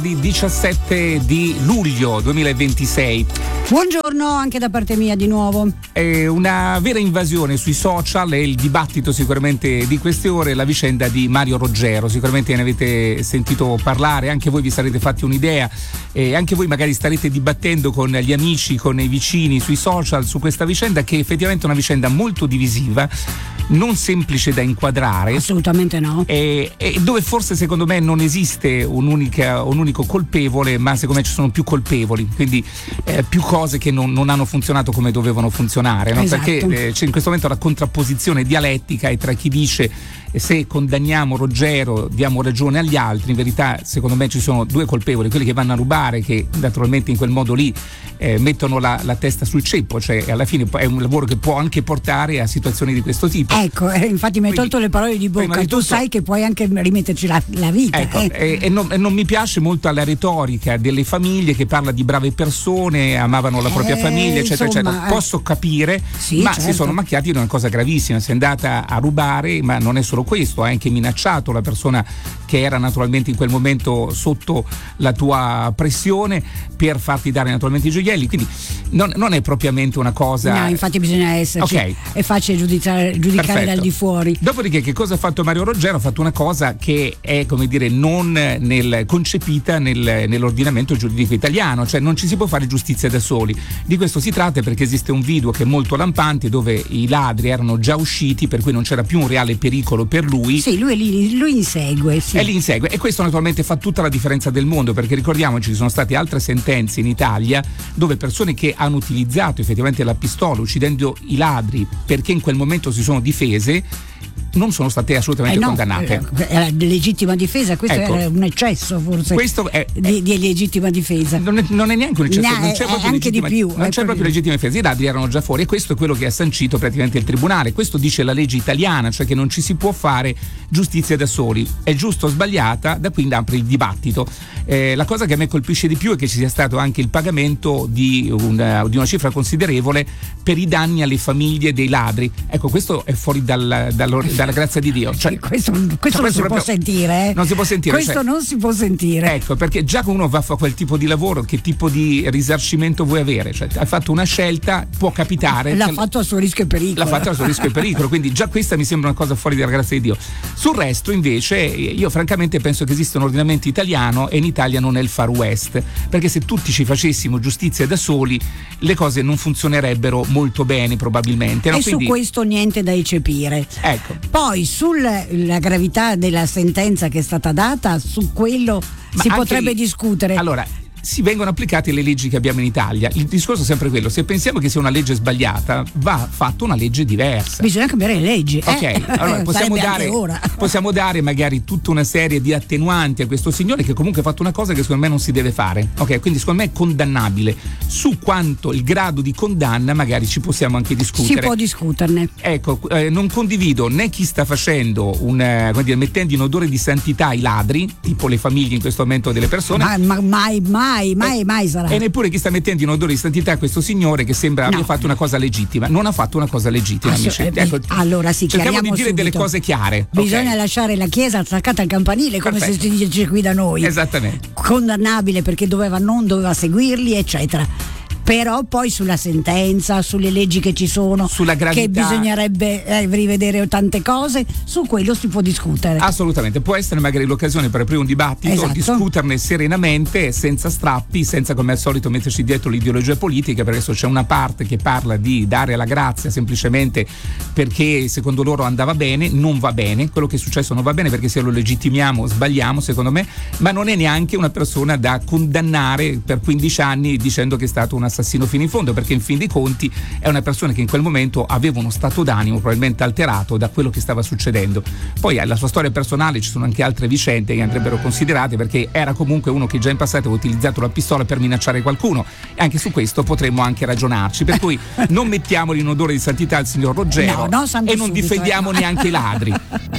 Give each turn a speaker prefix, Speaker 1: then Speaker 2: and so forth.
Speaker 1: Di 17 di luglio 2026.
Speaker 2: Buongiorno anche da parte mia di nuovo.
Speaker 1: È una vera invasione sui social, è il dibattito sicuramente di queste ore, la vicenda di Mario Roggero. Sicuramente ne avete sentito parlare, anche voi vi sarete fatti un'idea, e anche voi magari starete dibattendo con gli amici, con i vicini sui social su questa vicenda, che è effettivamente una vicenda molto divisiva, non semplice da inquadrare.
Speaker 2: Assolutamente no.
Speaker 1: E dove forse secondo me non esiste un unico colpevole, ma secondo me ci sono più colpevoli, quindi più cose che non hanno funzionato come dovevano funzionare, no?
Speaker 2: Esatto.
Speaker 1: Perché c'è in questo momento la contrapposizione dialettica e tra chi dice se condanniamo Roggero diamo ragione agli altri. In verità secondo me ci sono due colpevoli, quelli che vanno a rubare, che naturalmente in quel modo lì mettono la testa sul ceppo, cioè alla fine è un lavoro che può anche portare a situazioni di questo tipo.
Speaker 2: Ecco, infatti mi hai tolto le parole di bocca, tu
Speaker 1: tutto,
Speaker 2: sai che puoi anche rimetterci la vita.
Speaker 1: Ecco, e non mi piace molto alla retorica delle famiglie che parla di brave persone, amavano la propria famiglia, eccetera,
Speaker 2: insomma,
Speaker 1: eccetera. Posso capire,
Speaker 2: sì,
Speaker 1: ma
Speaker 2: certo,
Speaker 1: si sono macchiati di una cosa gravissima. Si è andata a rubare, ma non è solo questo, ha anche minacciato la persona che era naturalmente in quel momento sotto la tua pressione per farti dare naturalmente i gioielli, quindi non è propriamente una cosa.
Speaker 2: No, infatti bisogna esserci,
Speaker 1: okay.
Speaker 2: È facile giudicare dal di fuori.
Speaker 1: Dopodiché che cosa ha fatto Mario Roggero? Ha fatto una cosa che è, come dire, non concepita nell'ordinamento giuridico italiano, cioè non ci si può fare giustizia da soli. Di questo si tratta perché esiste un video che è molto lampante dove i ladri erano già usciti, per cui non c'era più un reale pericolo per lui.
Speaker 2: Sì, lui insegue, sì.
Speaker 1: E li insegue, e questo naturalmente fa tutta la differenza del mondo, perché ricordiamoci ci sono state altre sentenze in Italia dove persone che hanno utilizzato effettivamente la pistola uccidendo i ladri perché in quel momento si sono difese non sono state assolutamente condannate.
Speaker 2: Era legittima difesa, questo era un eccesso forse.
Speaker 1: Questo è
Speaker 2: di legittima difesa.
Speaker 1: Non è neanche un eccesso, non c'è proprio
Speaker 2: anche
Speaker 1: legittima,
Speaker 2: di più.
Speaker 1: Non c'è proprio legittima difesa, i ladri erano già fuori, e questo è quello che ha sancito praticamente il tribunale. Questo dice la legge italiana, cioè che non ci si può fare giustizia da soli. È giusto o sbagliata? Da qui apre il dibattito. La cosa che a me colpisce di più è che ci sia stato anche il pagamento di una cifra considerevole per i danni alle famiglie dei ladri. Ecco, questo è fuori dalla grazia di Dio. Cioè,
Speaker 2: questo non si può sentire.
Speaker 1: Non si può sentire.
Speaker 2: Questo non si può sentire.
Speaker 1: Ecco, perché già uno va a fare quel tipo di lavoro, che tipo di risarcimento vuoi avere? Cioè, hai fatto una scelta, può capitare.
Speaker 2: L'ha fatto a suo rischio e pericolo.
Speaker 1: L'ha fatto a suo rischio e pericolo, quindi già questa mi sembra una cosa fuori dalla grazia di Dio. Sul resto, invece, io francamente penso che esista un ordinamento italiano e in Italia non è il Far West, perché se tutti ci facessimo giustizia da soli, le cose non funzionerebbero molto bene, probabilmente. No?
Speaker 2: E
Speaker 1: quindi,
Speaker 2: su questo niente da eccepire.
Speaker 1: Ecco.
Speaker 2: Poi sulla gravità della sentenza che è stata data, su quello si potrebbe discutere.
Speaker 1: Allora, si vengono applicate le leggi che abbiamo in Italia. Il discorso è sempre quello: se pensiamo che sia una legge sbagliata, va fatta una legge diversa.
Speaker 2: Bisogna cambiare le leggi.
Speaker 1: Ok, allora possiamo dare magari tutta una serie di attenuanti a questo signore, che comunque ha fatto una cosa che secondo me non si deve fare. Ok, quindi secondo me è condannabile. Su quanto il grado di condanna magari ci possiamo anche discutere.
Speaker 2: Si può discuterne.
Speaker 1: Ecco, non condivido né chi sta facendo mettendo in odore di santità i ladri, tipo le famiglie in questo momento delle persone.
Speaker 2: Ma mai sarà.
Speaker 1: E neppure chi sta mettendo in odore di santità questo signore, che sembra abbia fatto una cosa legittima. Non ha fatto una cosa legittima, amici. Ecco,
Speaker 2: allora sì,
Speaker 1: cerchiamo di dire
Speaker 2: subito
Speaker 1: delle cose chiare.
Speaker 2: Bisogna lasciare la chiesa attaccata al campanile, come se si dice qui da noi.
Speaker 1: Esattamente.
Speaker 2: Condannabile perché non doveva seguirli, eccetera. Però poi sulla sentenza, sulle leggi che ci sono,
Speaker 1: sulla gravità,
Speaker 2: che bisognerebbe rivedere tante cose, su quello si può discutere.
Speaker 1: Assolutamente, può essere magari l'occasione per aprire un dibattito,
Speaker 2: esatto,
Speaker 1: discuterne serenamente, senza strappi, senza come al solito metterci dietro l'ideologia politica, perché adesso c'è una parte che parla di dare la grazia semplicemente perché secondo loro andava bene. Non va bene, quello che è successo non va bene, perché se lo legittimiamo sbagliamo, secondo me, ma non è neanche una persona da condannare per 15 anni dicendo che è stato un assassino fino in fondo, perché in fin dei conti è una persona che in quel momento aveva uno stato d'animo probabilmente alterato da quello che stava succedendo. Poi alla sua storia personale ci sono anche altre vicende che andrebbero considerate, perché era comunque uno che già in passato aveva utilizzato la pistola per minacciare qualcuno, e anche su questo potremmo anche ragionarci, per cui non mettiamoli in odore di santità il signor Roggero, e non difendiamo neanche i ladri.